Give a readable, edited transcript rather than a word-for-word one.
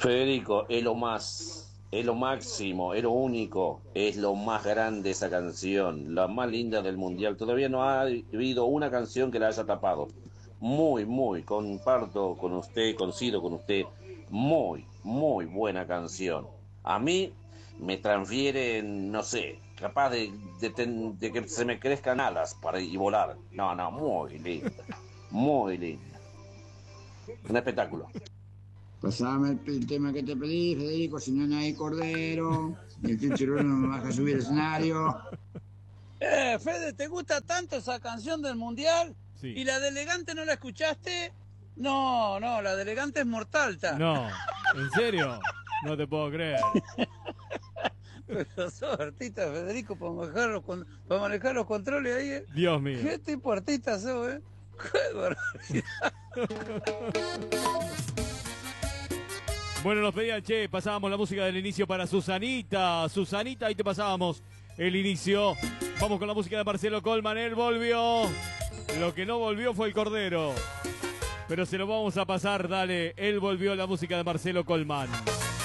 Federico, es lo más, es lo máximo, es lo único, es lo más grande esa canción, la más linda del mundial. Todavía no ha habido una canción que la haya tapado. Muy, muy, comparto con usted, coincido con usted, muy, muy buena canción. A mí me transfiere, no sé, capaz de que se me crezcan alas para y volar. No, no, muy linda, muy linda. Un espectáculo. Pasame el tema que te pedí, Federico, si no hay cordero, el chichirón no me baja a subir al escenario. Fede, ¿te gusta tanto esa canción del Mundial? Sí. ¿Y la de Elegante no la escuchaste? No, no, la de Elegante es mortal, ta. No, ¿en serio? No te puedo creer. Pero sos artista, Federico, para manejar los controles ahí, ¿eh? Dios mío. ¿Qué tipo de artista sos, eh? ¡Qué barbaridad! Bueno, nos pedían, che, pasábamos la música del inicio para Susanita. Susanita, ahí te pasábamos el inicio. Vamos con la música de Marcelo Colman, él volvió. Lo que no volvió fue el Cordero. Pero se lo vamos a pasar, dale. Él volvió, la música de Marcelo Colman.